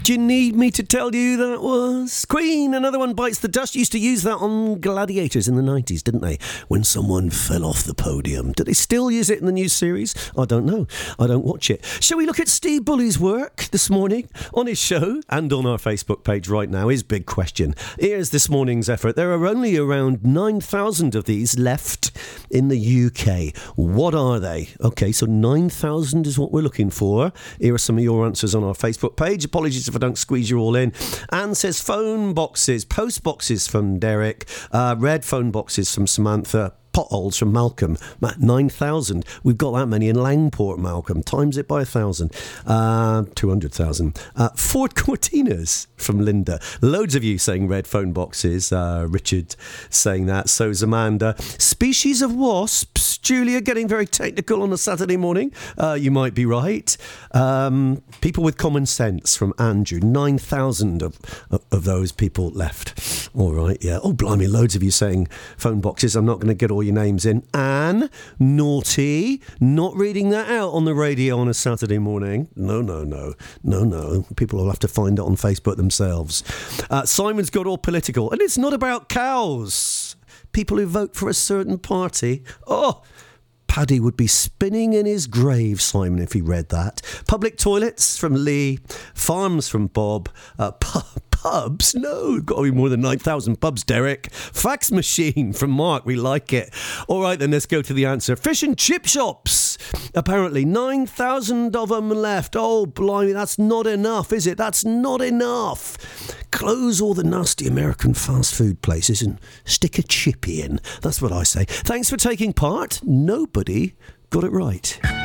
Do you need me to tell you that was? Queen, Another One Bites the Dust. Used to use that on Gladiators in the 90s, didn't they? When someone fell off the podium. Do they still use it in the new series? I don't know. I don't watch it. Shall we look at Steve Bully's work this morning on his show and on our Facebook page right now? His big question. Here's this morning's effort. There are only around 9,000 of these left in the UK. What are they? Okay, so 9,000 is what we're looking for. Here are some of your answers on our Facebook page. Apologies if I don't squeeze you all in. Anne says phone boxes, post boxes from Derek, red phone boxes from Samantha, potholes from Malcolm. 9,000. We've got that many in Langport, Malcolm. Times it by 1,000. 200,000. Ford Cortinas from Linda. Loads of you saying red phone boxes. Richard saying that. So's Amanda. Species of wasps. Julia getting very technical on a Saturday morning. You might be right. People with common sense from Andrew. 9,000 of those people left. All right, yeah. Oh, blimey, loads of you saying phone boxes. I'm not going to get all your names in. Anne, naughty, not reading that out on the radio on a Saturday morning. No. People will have to find it on Facebook themselves. Simon's got all political, and it's not about cows. People who vote for a certain party. Oh, Paddy would be spinning in his grave, Simon, if he read that. Public toilets from Lee. Farms from Bob. Pubs? No, got to be more than 9,000 pubs, Derek. Fax machine from Mark. We like it. All right, then let's go to the answer. Fish and chip shops. Apparently 9,000 of them left. Oh, blimey, that's not enough, is it? That's not enough. Close all the nasty American fast food places and stick a chippy in. That's what I say. Thanks for taking part. Nobody got it right.